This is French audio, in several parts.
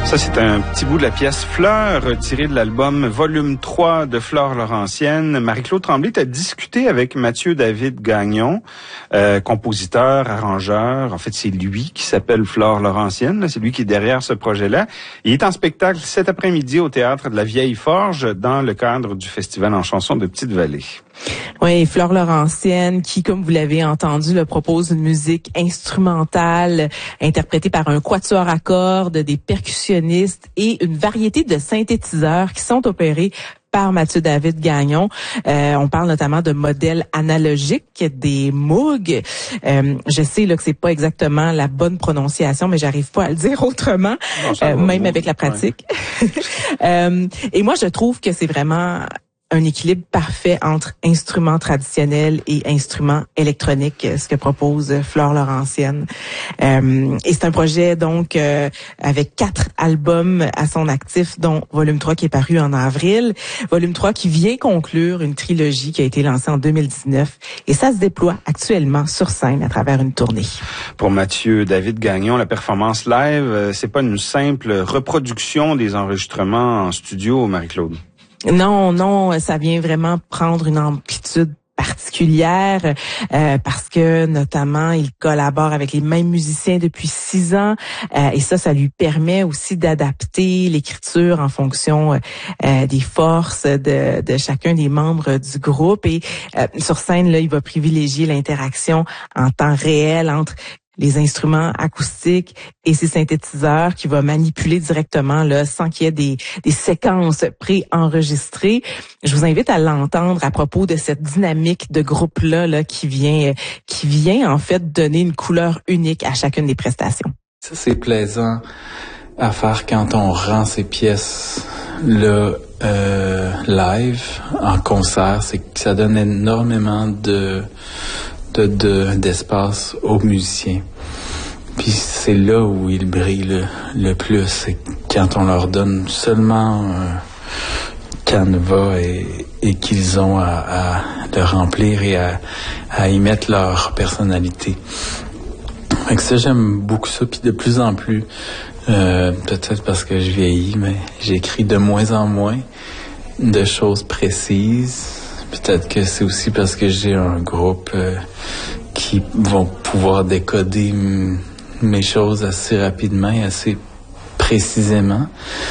Ça, c'est un petit bout de la pièce Fleurs, tiré de l'album Volume 3 de Flore Laurentienne. Marie-Claude Tremblay, tu as discuté avec Mathieu David Gagnon, compositeur, arrangeur. En fait, c'est lui qui s'appelle Flore Laurentienne. C'est lui qui est derrière ce projet-là. Il est en spectacle cet après-midi au Théâtre de la Vieille Forge dans le cadre du Festival en chansons de Petite-Vallée. Oui, Flore Laurentienne, qui, comme vous l'avez entendu, le propose une musique instrumentale interprétée par un quatuor à cordes, des percussionnistes et une variété de synthétiseurs qui sont opérés par Mathieu David Gagnon. On parle notamment de modèles analogiques, des Moog. Je sais là que c'est pas exactement la bonne prononciation, mais j'arrive pas à le dire autrement, même avec la pratique. Ouais. Et moi, je trouve que c'est vraiment un équilibre parfait entre instruments traditionnels et instruments électroniques, ce que propose Flore Laurentienne. Et c'est un projet donc avec 4 albums à son actif, dont Volume 3 qui est paru en avril. Volume 3 qui vient conclure une trilogie qui a été lancée en 2019. Et ça se déploie actuellement sur scène à travers une tournée. Pour Mathieu David Gagnon, la performance live, c'est pas une simple reproduction des enregistrements en studio, Marie-Claude. Non, ça vient vraiment prendre une amplitude particulière parce que notamment il collabore avec les mêmes musiciens depuis 6 ans et ça lui permet aussi d'adapter l'écriture en fonction des forces de chacun des membres du groupe. Et sur scène là, il va privilégier l'interaction en temps réel entre les instruments acoustiques et ces synthétiseurs qui va manipuler directement là sans qu'il y ait des séquences pré-enregistrées. Je vous invite à l'entendre à propos de cette dynamique de groupe-là qui vient en fait donner une couleur unique à chacune des prestations. Ça, c'est plaisant à faire quand on rend ces pièces là live en concert, c'est que ça donne énormément d'espace aux musiciens. Puis c'est là où ils brillent le plus, c'est quand on leur donne seulement un canevas et qu'ils ont à le remplir et à y mettre leur personnalité. Fait que ça, j'aime beaucoup ça, puis de plus en plus, peut-être parce que je vieillis, mais j'écris de moins en moins de choses précises. Peut-être que c'est aussi parce que j'ai un groupe qui vont pouvoir décoder mes choses assez rapidement et assez précisément.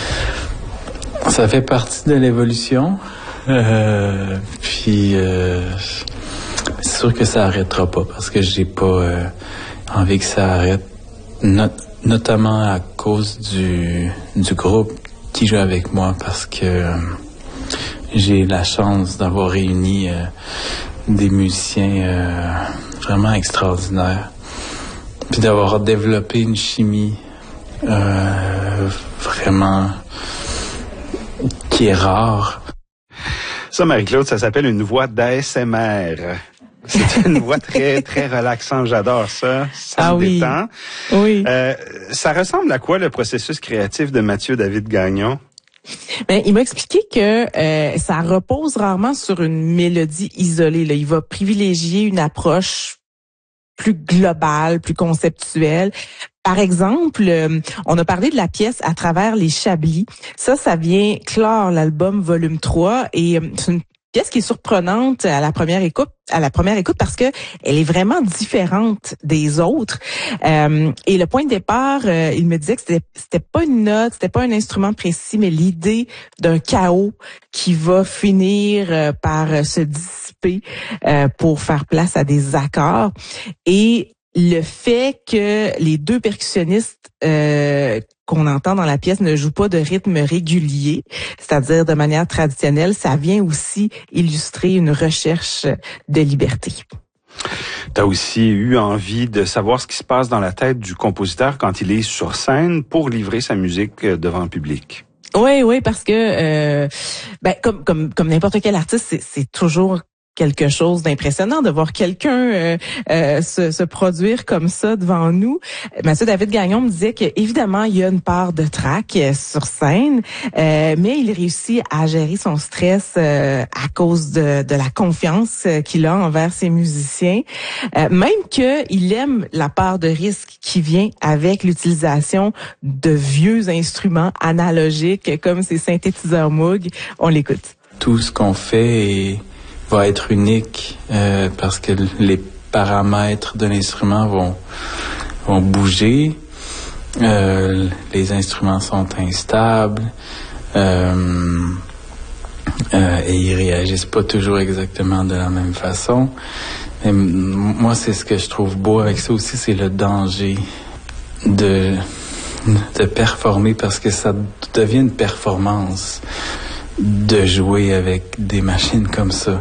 Ça fait partie de l'évolution. Puis c'est sûr que ça arrêtera pas parce que j'ai pas envie que ça arrête, notamment à cause du groupe qui joue avec moi parce que j'ai la chance d'avoir réuni des musiciens vraiment extraordinaires, puis d'avoir développé une chimie vraiment qui est rare. Ça, Marie-Claude, ça s'appelle une voix d'ASMR. C'est une voix très, très relaxante. J'adore ça. Ça me détend. Oui. Ça ressemble à quoi le processus créatif de Mathieu David Gagnon? Ben, il m'a expliqué que ça repose rarement sur une mélodie isolée. Là. Il va privilégier une approche plus globale, plus conceptuelle. Par exemple, on a parlé de la pièce À travers les Chablis. Ça vient clore l'album Volume 3 et c'est une pièce qui est surprenante à la première écoute parce que elle est vraiment différente des autres. Et le point de départ, il me disait que c'était pas une note, c'était pas un instrument précis, mais l'idée d'un chaos qui va finir par se dissiper pour faire place à des accords. Et le fait que les 2 percussionnistes qu'on entend dans la pièce ne jouent pas de rythme régulier, c'est-à-dire de manière traditionnelle, ça vient aussi illustrer une recherche de liberté. Tu as aussi eu envie de savoir ce qui se passe dans la tête du compositeur quand il est sur scène pour livrer sa musique devant le public. Oui, parce que comme n'importe quel artiste, c'est toujours quelque chose d'impressionnant de voir quelqu'un se produire comme ça devant nous. Mathieu David Gagnon me disait qu'évidemment, il y a une part de trac sur scène, mais il réussit à gérer son stress à cause de la confiance qu'il a envers ses musiciens, même qu'il aime la part de risque qui vient avec l'utilisation de vieux instruments analogiques comme ces synthétiseurs Moog. On l'écoute. Tout ce qu'on fait va être unique parce que les paramètres de l'instrument vont bouger. Les instruments sont instables et ils réagissent pas toujours exactement de la même façon. Mais moi, c'est ce que je trouve beau avec ça aussi, c'est le danger de performer parce que ça devient une performance de jouer avec des machines comme ça.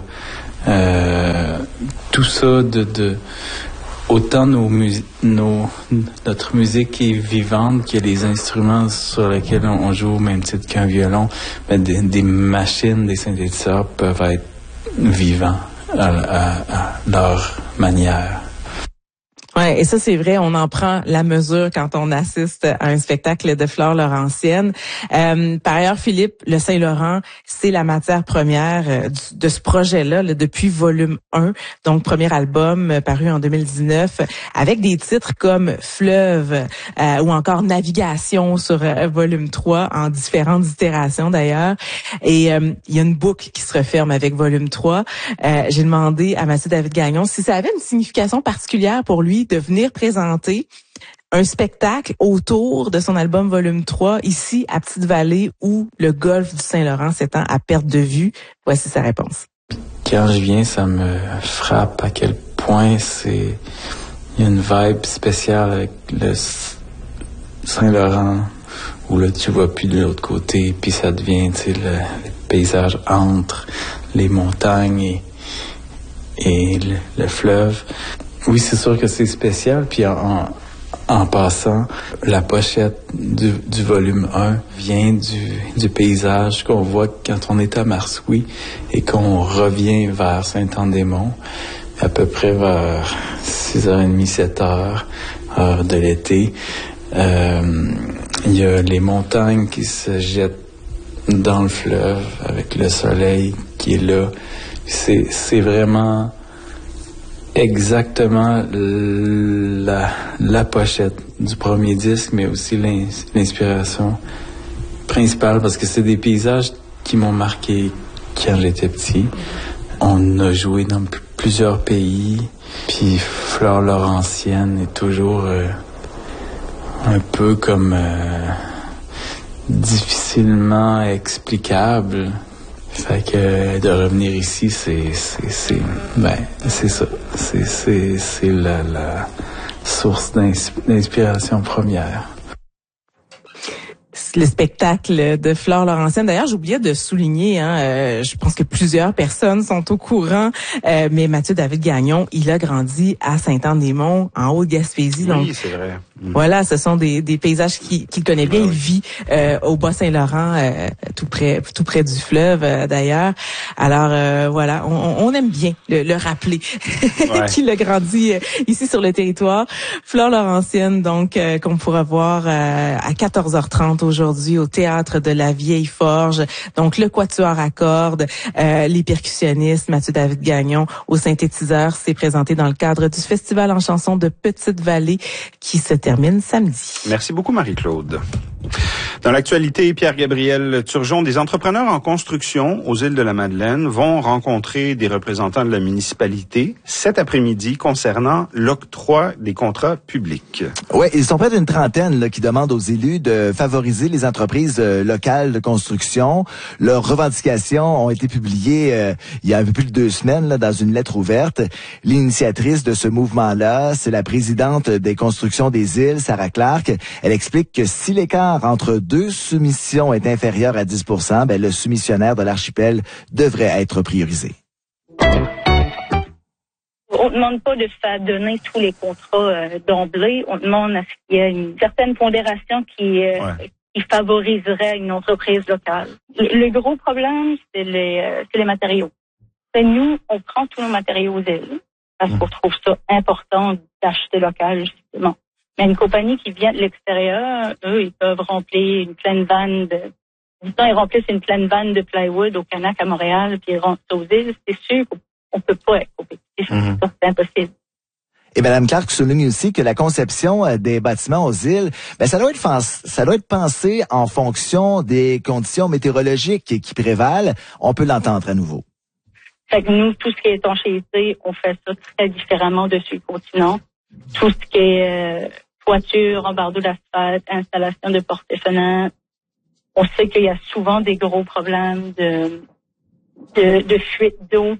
Tout ça autant notre musique est vivante que les instruments sur lesquels on joue au même titre qu'un violon, mais des machines, des synthétiseurs peuvent être vivants à leur manière. Ouais, et ça c'est vrai, on en prend la mesure quand on assiste à un spectacle de Flore Laurentienne. Par ailleurs, Philippe, le Saint-Laurent, c'est la matière première de ce projet-là depuis volume 1, donc premier album paru en 2019, avec des titres comme Fleuve ou encore Navigation sur volume 3, en différentes itérations d'ailleurs. Et il y a une boucle qui se referme avec volume 3. J'ai demandé à Mathieu David Gagnon si ça avait une signification particulière pour lui de venir présenter un spectacle autour de son album volume 3 ici à Petite-Vallée où le golfe du Saint-Laurent s'étend à perte de vue. Voici sa réponse. Quand je viens, ça me frappe à quel point il y a une vibe spéciale avec le Saint-Laurent où là tu vois plus de l'autre côté puis ça devient le paysage entre les montagnes et le fleuve. Oui, c'est sûr que c'est spécial. Puis en passant, la pochette du volume 1 vient du paysage qu'on voit quand on est à Marsoui et qu'on revient vers Saint-Anne-des-Monts, à peu près vers 6h30, 7h, heure de l'été. Il y a les montagnes qui se jettent dans le fleuve avec le soleil qui est là. C'est vraiment exactement la pochette du premier disque, mais aussi l'inspiration principale, parce que c'est des paysages qui m'ont marqué quand j'étais petit. On a joué dans plusieurs pays, puis Flore Laurentienne est toujours un peu comme difficilement explicable. Fait que de revenir ici, c'est ça. C'est la source d'inspiration première. Le spectacle de Flore Laurentienne. D'ailleurs, j'oubliais de souligner, je pense que plusieurs personnes sont au courant, mais Mathieu David Gagnon, il a grandi à Saint-Anne-des-Monts, en Haute-Gaspésie. Oui, donc c'est vrai. Voilà, ce sont des paysages qu'il connaît bien. Il vit au Bas-Saint-Laurent, tout près du fleuve d'ailleurs. Alors voilà, on aime bien le rappeler qu'il a grandi ici sur le territoire. Flore Laurentienne, donc qu'on pourra voir à 14h30 aujourd'hui au Théâtre de la Vieille Forge. Donc le quatuor à cordes, les percussionnistes, Mathieu David Gagnon au synthétiseur. C'est présenté dans le cadre du Festival en chansons de Petite-Vallée qui se termine samedi. Merci beaucoup, Marie-Claude. Dans l'actualité, Pierre-Gabriel Turgeon, des entrepreneurs en construction aux îles de la Madeleine vont rencontrer des représentants de la municipalité cet après-midi concernant l'octroi des contrats publics. Oui, ils sont près d'une trentaine là, qui demandent aux élus de favoriser les entreprises locales de construction. Leurs revendications ont été publiées il y a un peu plus de 2 semaines là, dans une lettre ouverte. L'initiatrice de ce mouvement-là, c'est la présidente des constructions des îles, Sarah Clark. Elle explique que si l'écart entre 2 soumissions est inférieur à 10%, le soumissionnaire de l'archipel devrait être priorisé. On ne demande pas de faire donner tous les contrats d'emblée. On demande à ce qu'il y ait une certaine pondération qui favoriserait une entreprise locale. Le gros problème, c'est les matériaux. nous, on prend tous nos matériaux aux îles parce qu'on trouve ça important d'acheter local, justement. Mais une compagnie qui vient de l'extérieur, eux, ils peuvent remplir une pleine vanne ils remplissent une pleine vanne de plywood au Canac à Montréal, puis ils rentrent aux îles. C'est sûr qu'on peut pas être compétitif. Ça, c'est impossible. Et Mme Clark souligne aussi que la conception des bâtiments aux îles, ça doit être pensé en fonction des conditions météorologiques qui prévalent. On peut l'entendre à nouveau. Fait que nous, tout ce qui est étanchéité, on fait ça très différemment dessus le continent. Tout ce qui est toiture, embardeau d'asphalte, installation de portes et fenêtres, on sait qu'il y a souvent des gros problèmes de fuite d'eau.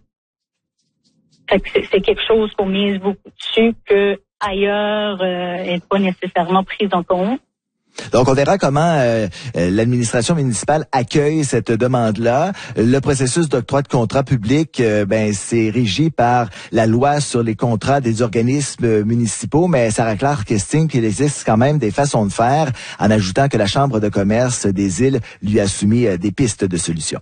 Fait que c'est quelque chose qu'on mise beaucoup dessus que ailleurs est pas nécessairement prise en compte. Donc, on verra comment l'administration municipale accueille cette demande-là. Le processus d'octroi de contrat public, c'est régi par la loi sur les contrats des organismes municipaux, mais Sarah Clark estime qu'il existe quand même des façons de faire, en ajoutant que la Chambre de commerce des îles lui a soumis des pistes de solutions.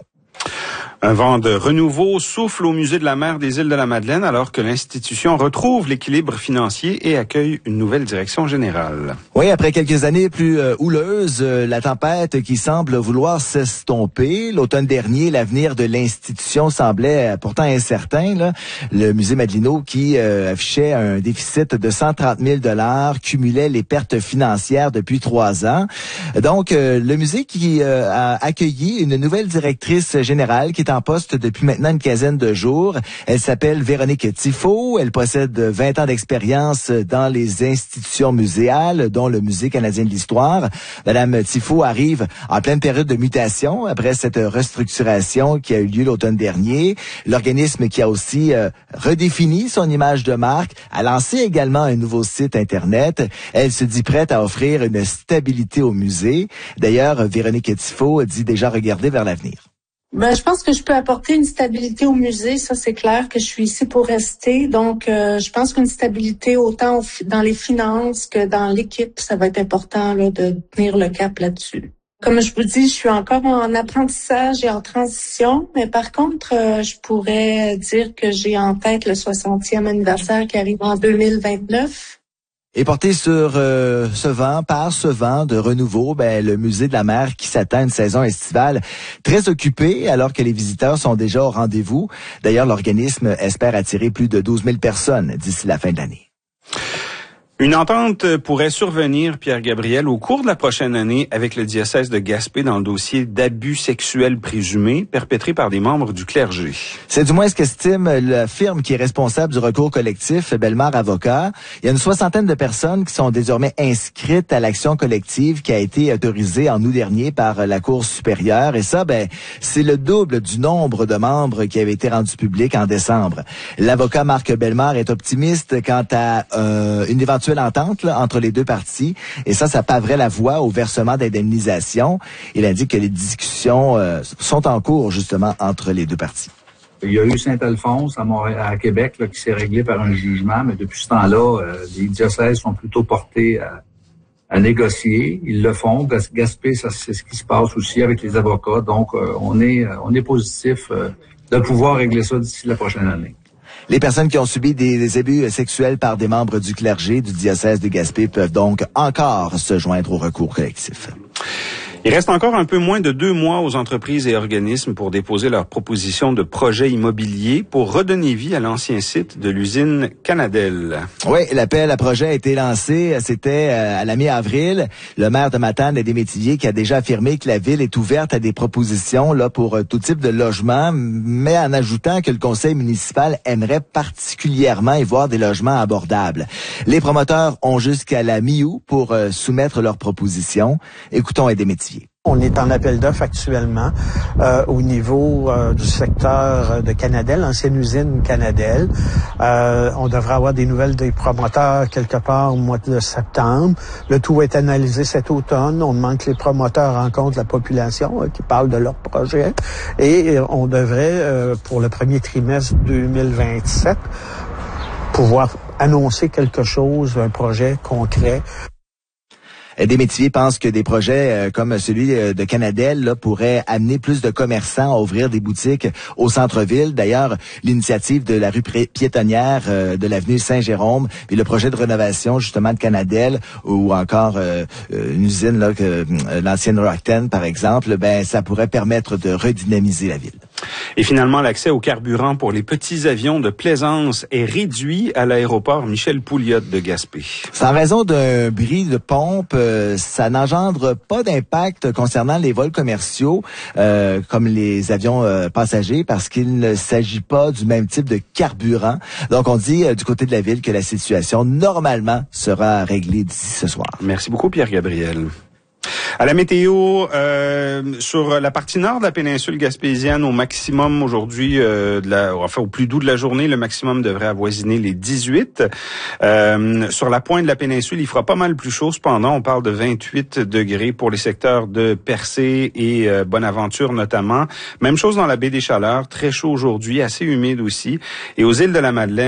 Un vent de renouveau souffle au Musée de la mer des Îles-de-la-Madeleine alors que l'institution retrouve l'équilibre financier et accueille une nouvelle direction générale. Oui, après quelques années plus houleuses, la tempête qui semble vouloir s'estomper. L'automne dernier, l'avenir de l'institution semblait pourtant incertain. Là. Le Musée Madelino qui affichait un déficit de 130 000 $ cumulait les pertes financières depuis 3 ans. Donc, le musée qui a accueilli une nouvelle directrice générale qui est en poste depuis maintenant une quinzaine de jours. Elle s'appelle Véronique Tifo. Elle possède 20 ans d'expérience dans les institutions muséales, dont le Musée canadien de l'histoire. Madame Tifo arrive en pleine période de mutation après cette restructuration qui a eu lieu l'automne dernier. L'organisme qui a aussi redéfini son image de marque a lancé également un nouveau site Internet. Elle se dit prête à offrir une stabilité au musée. D'ailleurs, Véronique Tifo dit déjà regarder vers l'avenir. Je pense que je peux apporter une stabilité au musée, ça c'est clair que je suis ici pour rester. Donc, je pense qu'une stabilité autant dans les finances que dans l'équipe, ça va être important là, de tenir le cap là-dessus. Comme je vous dis, je suis encore en apprentissage et en transition, mais par contre, je pourrais dire que j'ai en tête le 60e anniversaire qui arrive en 2029. Et porté sur ce vent de renouveau, le Musée de la mer qui s'attend à une saison estivale très occupée alors que les visiteurs sont déjà au rendez-vous. D'ailleurs, l'organisme espère attirer plus de 12 000 personnes d'ici la fin de l'année. Une entente pourrait survenir, Pierre-Gabriel, au cours de la prochaine année avec le diocèse de Gaspé dans le dossier d'abus sexuels présumés perpétrés par des membres du clergé. C'est du moins ce qu'estime la firme qui est responsable du recours collectif, Bellemare Avocats. Il y a une 60aine de personnes qui sont désormais inscrites à l'action collective qui a été autorisée en août dernier par la Cour supérieure. Et ça, c'est le double du nombre de membres qui avait été rendu public en décembre. L'avocat Marc Bellemare est optimiste quant à une éventuelle entente entre les deux parties, et ça paverait la voie au versement d'indemnisation. Il indique que les discussions sont en cours justement entre les deux parties. Il y a eu Saint-Alphonse à Québec qui s'est réglé par un jugement, mais depuis ce temps-là, les diocèses sont plutôt portés à négocier. Ils le font. Gaspé, ça, c'est ce qui se passe aussi avec les avocats. Donc, on est positif de pouvoir régler ça d'ici la prochaine année. Les personnes qui ont subi des abus sexuels par des membres du clergé du diocèse de Gaspé peuvent donc encore se joindre au recours collectif. Il reste encore un peu moins de 2 mois aux entreprises et organismes pour déposer leurs propositions de projets immobiliers pour redonner vie à l'ancien site de l'usine Canadel. Oui, l'appel à projet a été lancé, c'était à la mi-avril. Le maire de Matane et des Métiviers qui a déjà affirmé que la ville est ouverte à des propositions là pour tout type de logement, mais en ajoutant que le conseil municipal aimerait particulièrement y voir des logements abordables. Les promoteurs ont jusqu'à la mi-août pour soumettre leurs propositions. Écoutons des Métiviers. On est en appel d'offres actuellement au niveau du secteur de Canadel, l'ancienne usine Canadel. On devrait avoir des nouvelles des promoteurs quelque part au mois de septembre. Le tout est analysé cet automne. On demande que les promoteurs rencontrent la population qui parle de leur projet. Et on devrait, pour le premier trimestre 2027, pouvoir annoncer quelque chose, un projet concret. Des métiviers pensent que des projets comme celui de Canadel là, pourraient amener plus de commerçants à ouvrir des boutiques au centre-ville. D'ailleurs, l'initiative de la rue piétonnière de l'avenue Saint-Jérôme et le projet de rénovation justement de Canadel ou encore une usine là, l'ancienne Rockton par exemple, ben ça pourrait permettre de redynamiser la ville. Et finalement, l'accès au carburant pour les petits avions de plaisance est réduit à l'aéroport Michel Pouliot de Gaspé. C'est en raison d'un bris de pompe, ça n'engendre pas d'impact concernant les vols commerciaux comme les avions passagers parce qu'il ne s'agit pas du même type de carburant. Donc, on dit du côté de la ville que la situation, normalement, sera réglée d'ici ce soir. Merci beaucoup, Pierre-Gabriel. À la météo, sur la partie nord de la péninsule gaspésienne, au maximum aujourd'hui, au plus doux de la journée, le maximum devrait avoisiner les 18. Sur la pointe de la péninsule, il fera pas mal plus chaud. Cependant, on parle de 28 degrés pour les secteurs de Percé et Bonaventure notamment. Même chose dans la baie des Chaleurs, très chaud aujourd'hui, assez humide aussi. Et aux îles de la Madeleine,